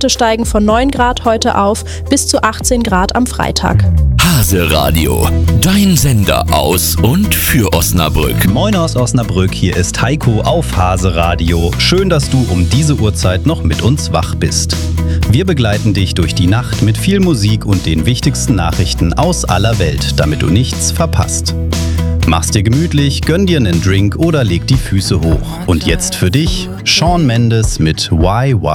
Nächte steigen von 9 Grad heute auf bis zu 18 Grad am Freitag. Hase Radio, dein Sender aus und für Osnabrück. Moin aus Osnabrück, hier ist Heiko auf Hase Radio. Schön, dass du um diese Uhrzeit noch mit uns wach bist. Wir begleiten dich durch die Nacht mit viel Musik und den wichtigsten Nachrichten aus aller Welt, damit du nichts verpasst. Mach's dir gemütlich, gönn dir einen Drink oder leg die Füße hoch. Und jetzt für dich Shawn Mendes mit Why.